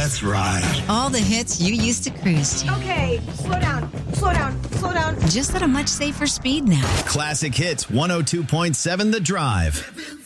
Let's ride. All the hits you used to cruise to. Okay, slow down, slow down, slow down. Just at a much safer speed now. Classic Hits 102.7 The Drive.